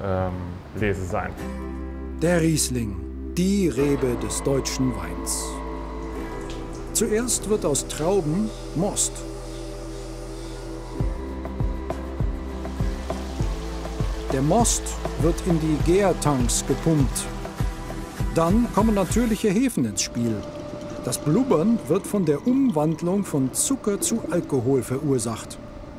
Lese sein. Der Riesling, die Rebe des deutschen Weins. Zuerst wird aus Trauben Most. Der Most wird in die Gärtanks gepumpt. Dann kommen natürliche Hefen ins Spiel. Das Blubbern wird von der Umwandlung von Zucker zu Alkohol verursacht.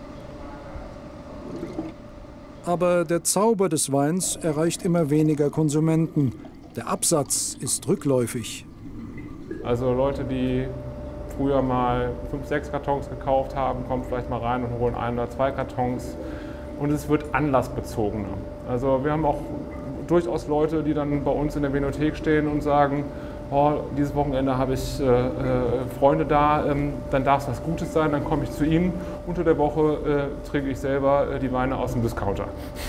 Aber der Zauber des Weins erreicht immer weniger Konsumenten. Der Absatz ist rückläufig. Also Leute, die früher mal 5, 6 Kartons gekauft haben, kommen vielleicht mal rein und holen 1 oder 2 Kartons. Und es wird anlassbezogener. Also wir haben auch durchaus Leute, die dann bei uns in der Vinothek stehen und sagen, oh, dieses Wochenende habe ich Freunde da, dann darf es was Gutes sein, dann komme ich zu ihnen. Unter der Woche trinke ich selber die Weine aus dem Discounter.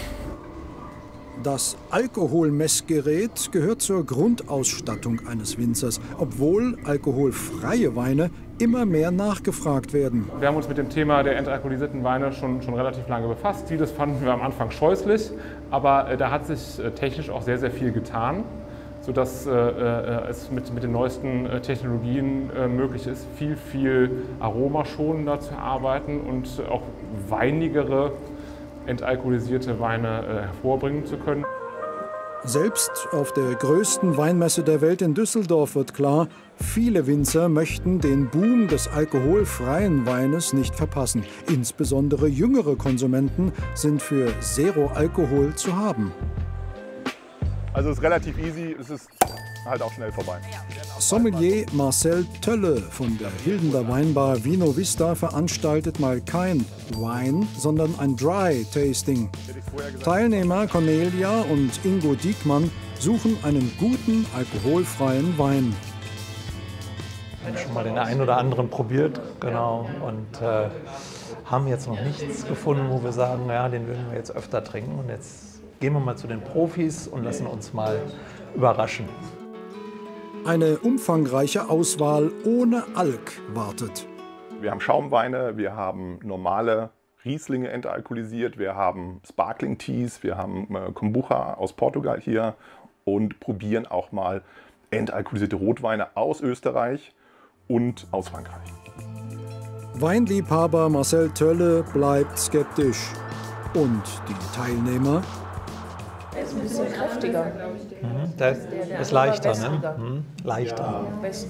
Das Alkoholmessgerät gehört zur Grundausstattung eines Winzers, obwohl alkoholfreie Weine immer mehr nachgefragt werden. Wir haben uns mit dem Thema der entalkoholisierten Weine schon relativ lange befasst. Vieles fanden wir am Anfang scheußlich, aber da hat sich technisch auch sehr, sehr viel getan, sodass es mit den neuesten Technologien möglich ist, viel aromaschonender zu arbeiten und auch weinigere entalkoholisierte Weine hervorbringen zu können. Selbst auf der größten Weinmesse der Welt in Düsseldorf wird klar, viele Winzer möchten den Boom des alkoholfreien Weines nicht verpassen. Insbesondere jüngere Konsumenten sind für Zero Alkohol zu haben. Also es ist relativ easy, es ist halt auch schnell vorbei. Sommelier Marcel Tölle von der Hildener Weinbar Vino Vista veranstaltet mal kein Wine, sondern ein Dry Tasting. Teilnehmer Cornelia und Ingo Diekmann suchen einen guten, alkoholfreien Wein. Wir haben schon mal den einen oder anderen probiert, genau, und haben jetzt noch nichts gefunden, wo wir sagen, ja, den würden wir jetzt öfter trinken. Und jetzt gehen wir mal zu den Profis und lassen uns mal überraschen. Eine umfangreiche Auswahl ohne Alk wartet. Wir haben Schaumweine, wir haben normale Rieslinge entalkoholisiert, wir haben Sparkling Teas, wir haben Kombucha aus Portugal hier und probieren auch mal entalkoholisierte Rotweine aus Österreich und aus Frankreich. Weinliebhaber Marcel Tölle bleibt skeptisch. Und die Teilnehmer? Er ist ein bisschen kräftiger. Der ist leichter, ne? Leichter.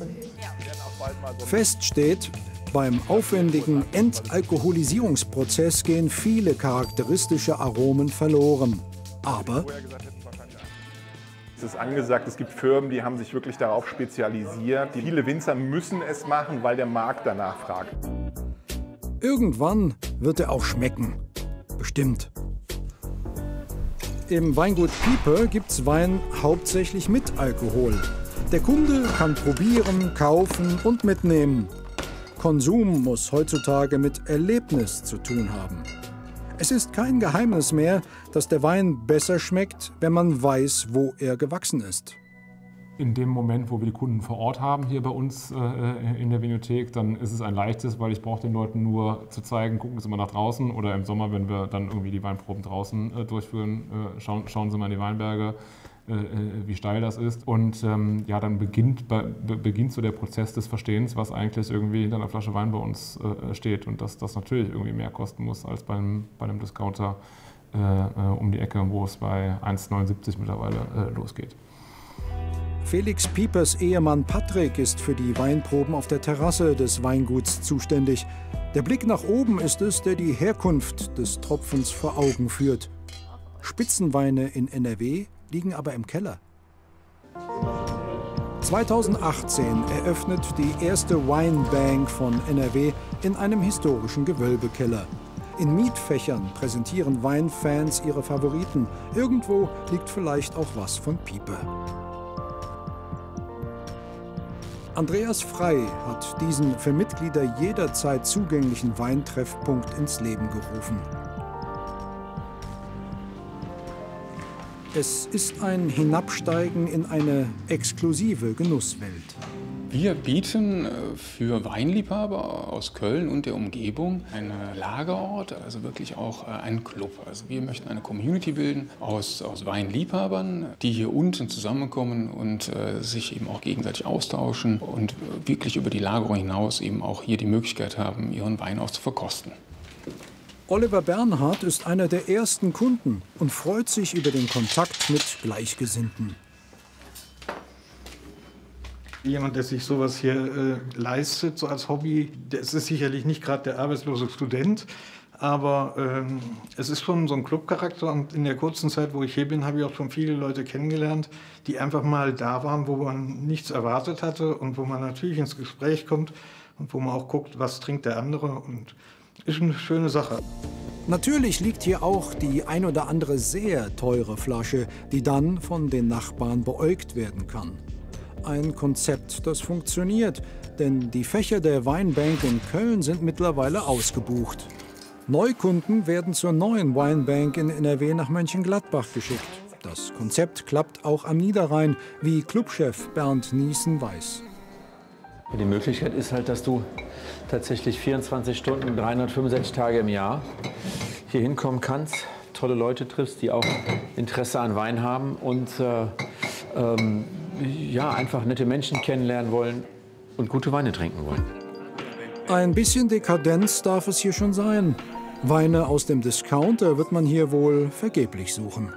Fest steht, beim aufwendigen Entalkoholisierungsprozess gehen viele charakteristische Aromen verloren. Aber es ist angesagt, es gibt Firmen, die haben sich wirklich darauf spezialisiert. Viele Winzer müssen es machen, weil der Markt danach fragt. irgendwann wird er auch schmecken. Bestimmt. Im Weingut Pieper gibt's Wein hauptsächlich mit Alkohol. Der Kunde kann probieren, kaufen und mitnehmen. Konsum muss heutzutage mit Erlebnis zu tun haben. Es ist kein Geheimnis mehr, dass der Wein besser schmeckt, wenn man weiß, wo er gewachsen ist. In dem Moment, wo wir die Kunden vor Ort haben, hier bei uns in der Vinothek, dann ist es ein leichtes, weil ich brauche den Leuten nur zu zeigen, gucken Sie mal nach draußen, oder im Sommer, wenn wir dann irgendwie die Weinproben draußen durchführen, schauen Sie mal in die Weinberge, wie steil das ist. Und ja, dann beginnt so der Prozess des Verstehens, was eigentlich irgendwie hinter einer Flasche Wein bei uns steht, und dass das natürlich irgendwie mehr kosten muss als bei einem Discounter um die Ecke, wo es bei 1,79 mittlerweile losgeht. Felix Piepers Ehemann Patrick ist für die Weinproben auf der Terrasse des Weinguts zuständig. Der Blick nach oben ist es, der die Herkunft des Tropfens vor Augen führt. Spitzenweine in NRW liegen aber im Keller. 2018 eröffnet die erste Weinbank von NRW in einem historischen Gewölbekeller. In Mietfächern präsentieren Weinfans ihre Favoriten. Irgendwo liegt vielleicht auch was von Pieper. Andreas Frey hat diesen für Mitglieder jederzeit zugänglichen Weintreffpunkt ins Leben gerufen. Es ist ein Hinabsteigen in eine exklusive Genusswelt. Wir bieten für Weinliebhaber aus Köln und der Umgebung einen Lagerort, also wirklich auch einen Club. Also wir möchten eine Community bilden aus Weinliebhabern, die hier unten zusammenkommen und sich eben auch gegenseitig austauschen und wirklich über die Lagerung hinaus eben auch hier die Möglichkeit haben, ihren Wein auch zu verkosten. Oliver Bernhard ist einer der ersten Kunden und freut sich über den Kontakt mit Gleichgesinnten. Jemand, der sich sowas hier leistet, so als Hobby, das ist sicherlich nicht gerade der arbeitslose Student, aber es ist schon so ein Clubcharakter und in der kurzen Zeit, wo ich hier bin, habe ich auch schon viele Leute kennengelernt, die einfach mal da waren, wo man nichts erwartet hatte und wo man natürlich ins Gespräch kommt und wo man auch guckt, was trinkt der andere, und ist eine schöne Sache. Natürlich liegt hier auch die ein oder andere sehr teure Flasche, die dann von den Nachbarn beäugt werden kann. Ein Konzept, das funktioniert, denn die Fächer der Weinbank in Köln sind mittlerweile ausgebucht. Neukunden werden zur neuen Weinbank in NRW nach Mönchengladbach geschickt. Das Konzept klappt auch am Niederrhein, wie Clubchef Bernd Niesen weiß. Die Möglichkeit ist halt, dass du tatsächlich 24 Stunden, 365 Tage im Jahr hier hinkommen kannst, tolle Leute triffst, die auch Interesse an Wein haben und ja, einfach nette Menschen kennenlernen wollen und gute Weine trinken wollen. Ein bisschen Dekadenz darf es hier schon sein. Weine aus dem Discounter wird man hier wohl vergeblich suchen.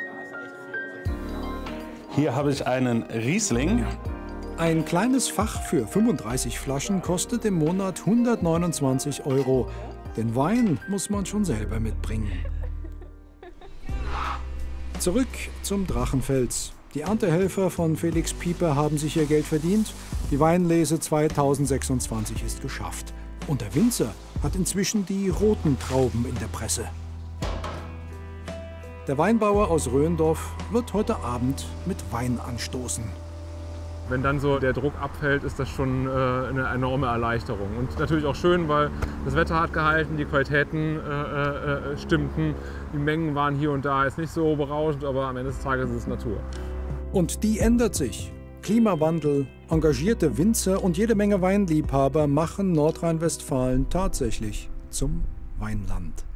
Hier habe ich einen Riesling. Ein kleines Fach für 35 Flaschen kostet im Monat 129 €. Den Wein muss man schon selber mitbringen. Zurück zum Drachenfels. Die Erntehelfer von Felix Pieper haben sich ihr Geld verdient. Die Weinlese 2026 ist geschafft. Und der Winzer hat inzwischen die roten Trauben in der Presse. Der Weinbauer aus Röndorf wird heute Abend mit Wein anstoßen. Wenn dann so der Druck abfällt, ist das schon eine enorme Erleichterung. Und natürlich auch schön, weil das Wetter hat gehalten, die Qualitäten stimmten, die Mengen waren hier und da jetzt nicht so berauschend, aber am Ende des Tages ist es Natur. Und die ändert sich. Klimawandel, engagierte Winzer und jede Menge Weinliebhaber machen Nordrhein-Westfalen tatsächlich zum Weinland.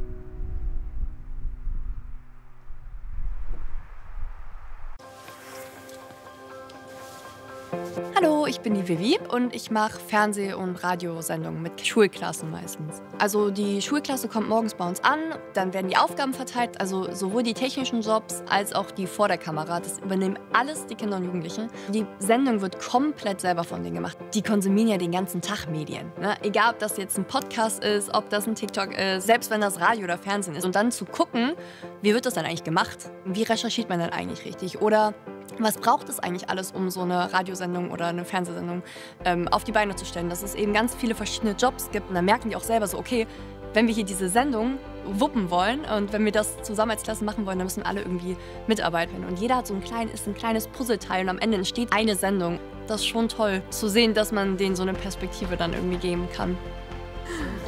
Hallo, ich bin die Vivi und ich mache Fernseh- und Radiosendungen mit Schulklassen meistens. Also die Schulklasse kommt morgens bei uns an, dann werden die Aufgaben verteilt, also sowohl die technischen Jobs als auch die vor der Kamera. Das übernehmen alles die Kinder und Jugendlichen. Die Sendung wird komplett selber von denen gemacht. Die konsumieren ja den ganzen Tag Medien. Ne? Egal, ob das jetzt ein Podcast ist, ob das ein TikTok ist, selbst wenn das Radio oder Fernsehen ist. Und dann zu gucken, wie wird das dann eigentlich gemacht? Wie recherchiert man dann eigentlich richtig? Oder was braucht es eigentlich alles, um so eine Radiosendung oder eine Fernsehsendung auf die Beine zu stellen? Dass es eben ganz viele verschiedene Jobs gibt. Und dann merken die auch selber so, okay, wenn wir hier diese Sendung wuppen wollen und wenn wir das zusammen als Klasse machen wollen, dann müssen alle irgendwie mitarbeiten. Und jeder hat so ein kleines Puzzleteil und am Ende entsteht eine Sendung. Das ist schon toll zu sehen, dass man denen so eine Perspektive dann irgendwie geben kann.